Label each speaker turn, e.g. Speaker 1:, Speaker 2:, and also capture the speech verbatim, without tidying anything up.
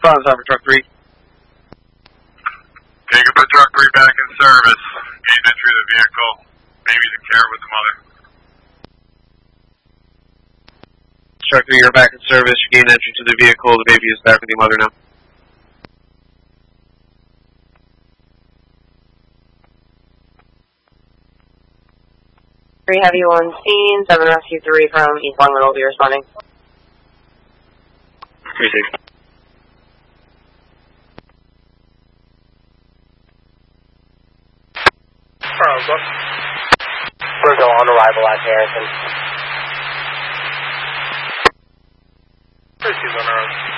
Speaker 1: respond time for truck three.
Speaker 2: Gigabit truck three back in service. Gain entry of the vehicle. Baby's in care with the mother.
Speaker 1: Truck three, you're back in service. You gain entry to the vehicle. The baby is back with your mother now.
Speaker 3: three Heavy on scene. seven Rescue three from East Longwood will be responding.
Speaker 1: three six.
Speaker 3: Virgo on arrival at Harrison.
Speaker 2: She's on her own.